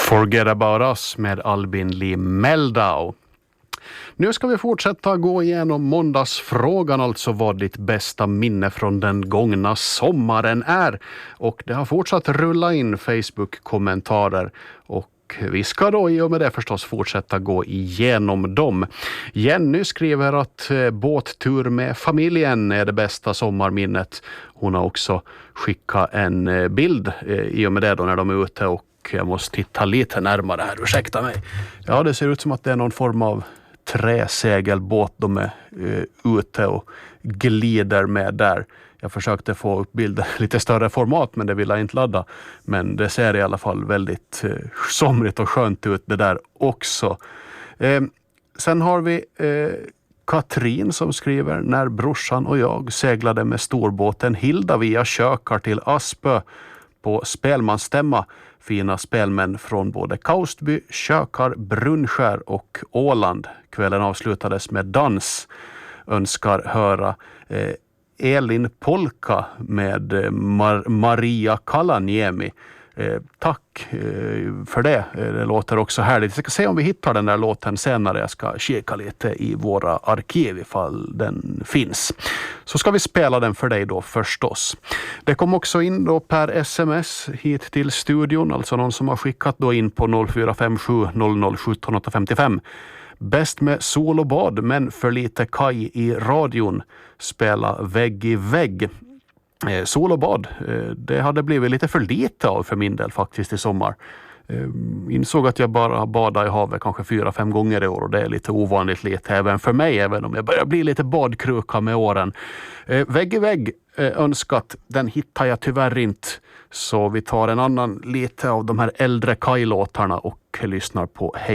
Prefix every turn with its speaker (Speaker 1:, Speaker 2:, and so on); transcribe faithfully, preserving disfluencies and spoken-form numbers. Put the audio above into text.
Speaker 1: Forget about us med Albin Lee Meldau. Nu ska vi fortsätta gå igenom måndagsfrågan, alltså vad ditt bästa minne från den gångna sommaren är. Och det har fortsatt rulla in Facebook-kommentarer och vi ska då i och med det förstås fortsätta gå igenom dem. Jenny skriver att båttur med familjen är det bästa sommarminnet. Hon har också skickat en bild i och med det då när de är ute och jag måste titta lite närmare här, ursäkta mig. Ja, det ser ut som att det är någon form av träsegelbåt de är uh, ute och glider med där. Jag försökte få upp bilden lite större format men det vill jag inte ladda. Men det ser i alla fall väldigt uh, somrigt och skönt ut det där också. Eh, sen har vi eh, Katrin som skriver: när brorsan och jag seglade med storbåten Hilda via Kökar till Aspö på spelmansstämma. Fina spelmän från både Kaustby, Kökar, Brunnskär och Åland. Kvällen avslutades med dans. Önskar höra eh, Elin Polka med eh, Mar- Maria Kalaniemi. Eh, tack eh, för det. Eh, det låter också härligt. Jag ska se om vi hittar den där låten senare. Jag ska kika lite i våra arkiv ifall den finns. Så ska vi spela den för dig då förstås. Det kom också in då per sms hit till studion. Alltså någon som har skickat då in på noll fyra fem sju noll noll ett sju åtta fem fem. Bäst med sol och bad men för lite kaj i radion. Spela vägg i vägg. Eh, sol och bad, eh, det hade blivit lite för lite av för min del faktiskt i sommar. Eh, insåg att jag bara badar i havet kanske fyra, fem gånger i år och det är lite ovanligt lite även för mig, även om jag börjar bli lite badkruka med åren. Eh, vägg i vägg eh, önskat, den hittar jag tyvärr inte, så vi tar en annan lite av de här äldre kajlåtarna och lyssnar på Hej